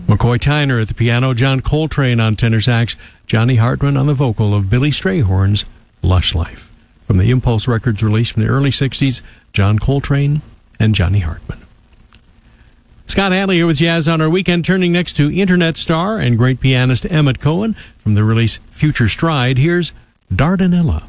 McCoy Tyner at the piano, John Coltrane on tenor sax, Johnny Hartman on the vocal of Billy Strayhorn's Lush Life. From the Impulse Records release from the early 60s, John Coltrane and Johnny Hartman. Scott Hadley here with Jazz on Our Weekend, turning next to Internet star and great pianist Emmett Cohen. From the release Future Stride, here's Dardanella.